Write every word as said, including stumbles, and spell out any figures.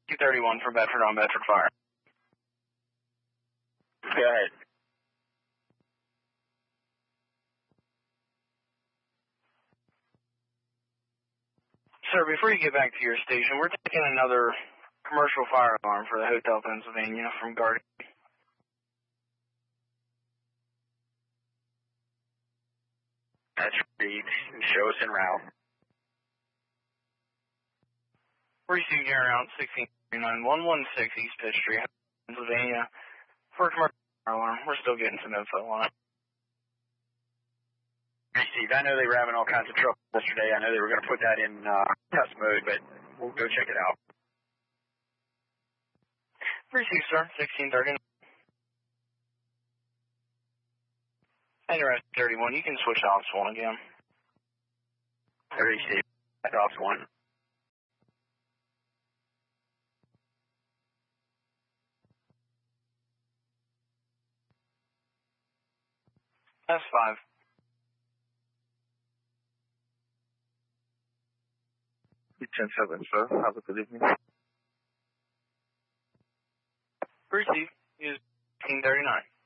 two thirty-one for Bedford on Bedford Fire. Go ahead. Sir, before you get back to your station, we're taking another commercial fire alarm for the Hotel Pennsylvania from Guardian. That's read. Show us en route. Received your route sixteen thirty-nine, one one six East Fifth Street, Pennsylvania, for a commercial fire alarm. We're still getting some info on it. Received. I know they were having all kinds of trouble yesterday. I know they were going to put that in uh, test mode, but we'll go check it out. Received, sir. sixteen thirty-nine. And you're at thirty-one. You can switch to Ops one again. Received. That's Ops one. S five. ten seven, sir. Have a good evening. Received is sixteen thirty-nine.